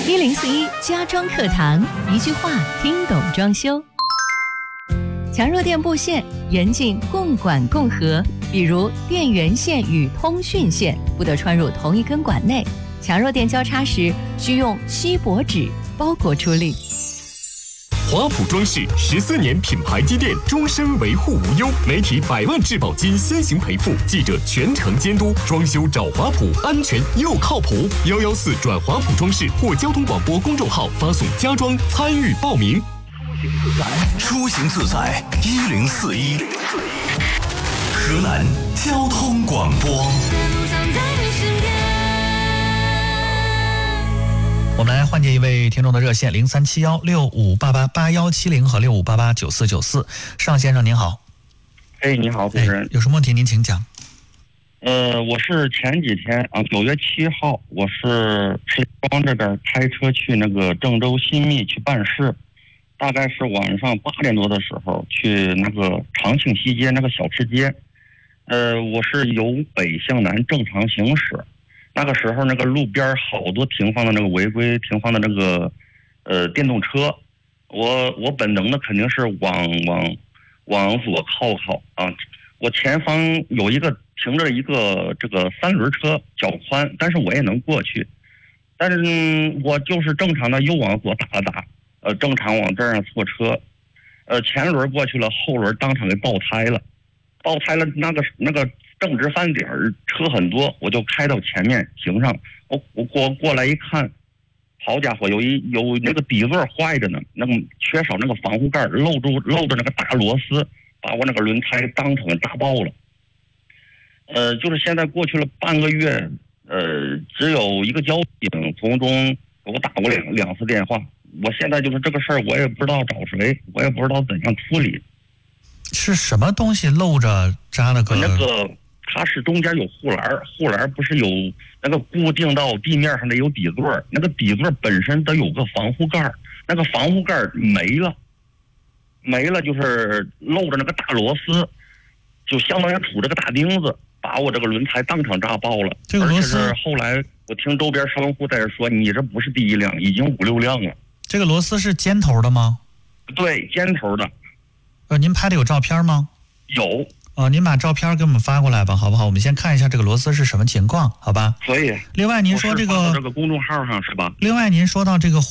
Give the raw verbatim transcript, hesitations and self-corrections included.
一零四一家装课堂，一句话听懂装修。强弱电布线严禁共管共合，比如电源线与通讯线不得穿入同一根管内。强弱电交叉时，需用锡箔纸包裹处理。 华普装饰十四年品牌积淀，终身维护无忧，媒体百万质保金先行赔付，记者全程监督，装修找华普，安全又靠谱。幺幺四转华普装饰或交通广播公众号发送家装参与报名。 出行自在一零四一，河南交通广播。 我们来换接一位听众的热线零三七幺六五八八八幺七零和六五八八九四九四。尚先生您好。 哎，你好，主持人、 哎。有什么问题您请讲。 呃，我是前几天啊，九月七号，我是石家庄这边开车去那个郑州新密去办事，大概是晚上八点多的时候去那个长庆西街那个小吃街，呃，我是由北向南正常行驶。那个时候，那个路边好多停放的那个违规停放的那个，呃，电动车，我我本能的肯定是往往往左靠靠啊。我前方有一个停着一个这个三轮车，较宽，但是我也能过去，但是、嗯、我就是正常的又往左打了打，呃，正常往这儿错车，呃，前轮过去了，后轮当场给爆胎了，爆胎了，那个那个。正值翻点儿，车很多，我就开到前面停上。我我过过来一看，好家伙，有一有那个底座坏着呢，那个缺少那个防护盖，露住露着那个大螺丝，把我那个轮胎当场扎爆了。呃，就是现在过去了半个月，呃，只有一个交警从中给我打过两两次电话。我现在就是这个事儿，我也不知道找谁，我也不知道怎样处理。 是什么东西露着扎了个？ 那个。它是中间有护栏，护栏不是有那个固定到地面上的有底座，那个底座本身得有个防护盖，那个防护盖没了，没了就是露着那个大螺丝，就相当于杵着个大钉子，把我这个轮胎当场扎爆了。 这个螺丝， 而且是后来我听周边商户在这说，你这不是第一辆，已经五六辆了。 这个螺丝是尖头的吗？ 对，尖头的。 呃，您拍的有照片吗？ 有。 哦，您把照片给我们发过来吧，好不好？我们先看一下这个螺丝是什么情况，好吧？ 可以。 另外，您说这个这个公众号上是吧？ 另外，您说到这个。